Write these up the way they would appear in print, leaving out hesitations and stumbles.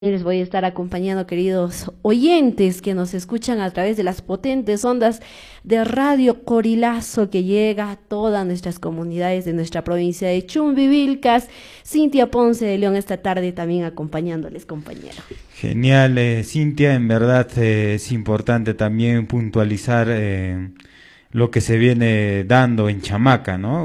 Les voy a estar acompañando, queridos oyentes que nos escuchan a través de las potentes ondas de Radio Corilazo que llega a todas nuestras comunidades de nuestra provincia de Chumbivilcas. Cintia Ponce de León esta tarde también acompañándoles, compañero. Genial, Cintia, en verdad es importante también puntualizar lo que se viene dando en Chamaca, ¿no?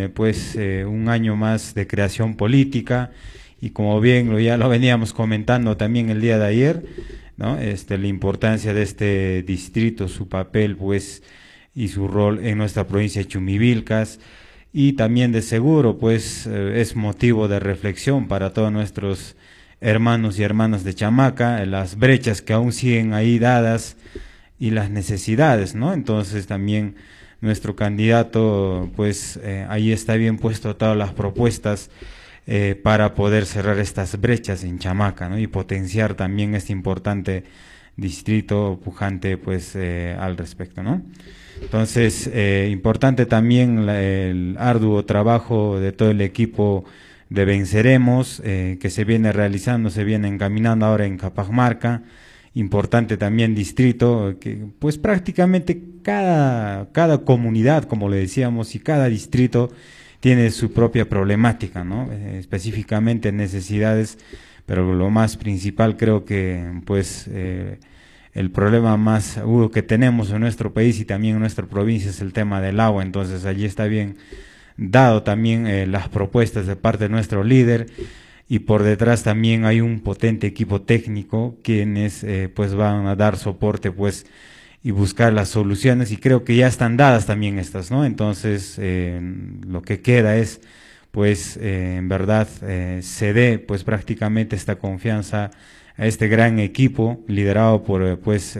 Un año más de creación política. Y como bien ya lo veníamos comentando también el día de ayer, ¿no? La importancia de este distrito, su papel, pues, y su rol en nuestra provincia de Chumbivilcas, y también de seguro, pues, es motivo de reflexión para todos nuestros hermanos y hermanas de Chamaca, las brechas que aún siguen ahí dadas y las necesidades, ¿no? Entonces también nuestro candidato, pues, ahí está bien puesto todas las propuestas para poder cerrar estas brechas en Chamaca, ¿no? Y potenciar también este importante distrito pujante, pues, al respecto, ¿no? Entonces, importante también el arduo trabajo de todo el equipo de Venceremos, que se viene realizando, se viene encaminando ahora en Cajamarca. Importante también distrito, que pues prácticamente cada comunidad, como le decíamos, y cada distrito tiene su propia problemática, ¿no? Específicamente necesidades, pero lo más principal creo que pues el problema más agudo que tenemos en nuestro país y también en nuestra provincia es el tema del agua. Entonces allí está bien dado también las propuestas de parte de nuestro líder, y por detrás también hay un potente equipo técnico quienes pues van a dar soporte, pues, y buscar las soluciones, y creo que ya están dadas también estas, ¿no? Entonces lo que queda es, pues, en verdad, se dé, pues, prácticamente esta confianza a este gran equipo liderado por, pues,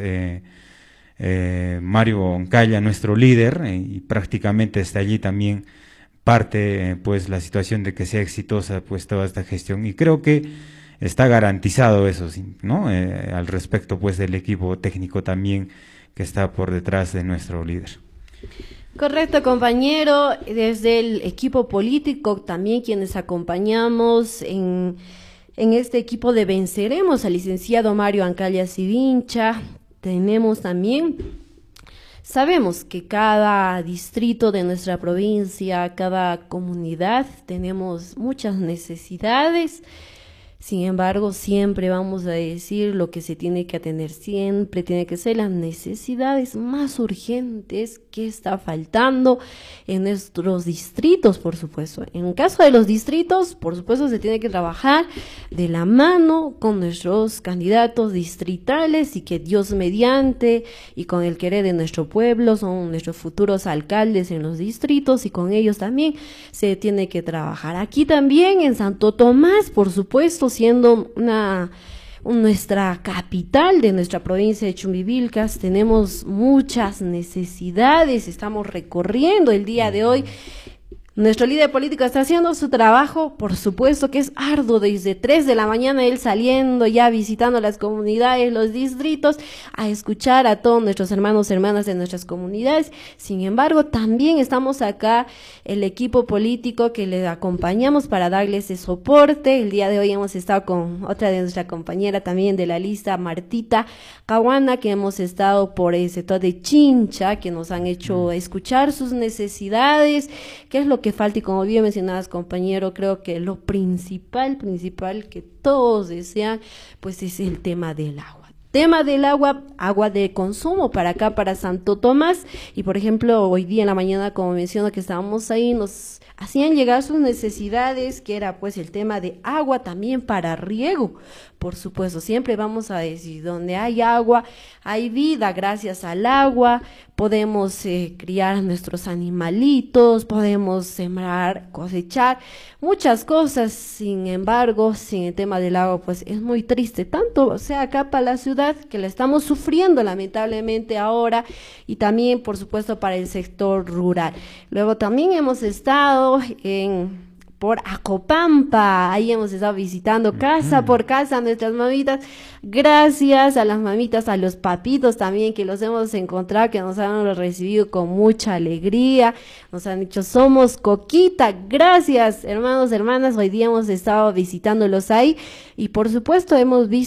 Mario Oncalla, nuestro líder, y prácticamente está allí también parte, pues, la situación de que sea exitosa, pues, toda esta gestión, y creo que está garantizado eso, ¿no? Al respecto, pues, del equipo técnico también que está por detrás de nuestro líder. Correcto, compañero. Desde el equipo político también quienes acompañamos en este equipo de Venceremos al licenciado Mario Oncalla Sivincha, tenemos también, sabemos que cada distrito de nuestra provincia, cada comunidad, tenemos muchas necesidades. Sin embargo, siempre vamos a decir lo que se tiene que atender, siempre tiene que ser las necesidades más urgentes que está faltando en nuestros distritos, por supuesto. En el caso de los distritos, por supuesto, se tiene que trabajar de la mano con nuestros candidatos distritales y que Dios mediante y con el querer de nuestro pueblo son nuestros futuros alcaldes en los distritos, y con ellos también se tiene que trabajar. Aquí también en Santo Tomás, por supuesto, siendo nuestra capital de nuestra provincia de Chumbivilcas, tenemos muchas necesidades, estamos recorriendo el día de hoy. Nuestro líder político está haciendo su trabajo, por supuesto que es arduo, desde 3 de la mañana él saliendo, ya visitando las comunidades, los distritos, a escuchar a todos nuestros hermanos y hermanas de nuestras comunidades. Sin embargo, también estamos acá, el equipo político que le acompañamos para darle ese soporte. El día de hoy hemos estado con otra de nuestra compañera también de la lista, Martita Caguana, que hemos estado por el sector de Chincha, que nos han hecho escuchar sus necesidades, qué es lo que falta. Y como bien mencionabas, compañero, creo que lo principal que todos desean, pues, es el tema del agua. Tema del agua, agua de consumo para acá, para Santo Tomás. Y por ejemplo, hoy día en la mañana, como menciono que estábamos ahí, nos hacían llegar sus necesidades, que era pues el tema de agua también para riego. Por supuesto, siempre vamos a decir, donde hay agua, hay vida. Gracias al agua podemos criar nuestros animalitos, podemos sembrar, cosechar, muchas cosas. Sin embargo, sin el tema del agua, pues es muy triste, tanto sea acá para la ciudad, que la estamos sufriendo lamentablemente ahora, y también, por supuesto, para el sector rural. Luego también hemos estado por Acopampa. Ahí hemos estado visitando casa por casa a nuestras mamitas. Gracias a las mamitas, a los papitos también que los hemos encontrado, que nos han recibido con mucha alegría. Nos han dicho, somos Coquita. Gracias, hermanos, hermanas. Hoy día hemos estado visitándolos ahí y por supuesto hemos visto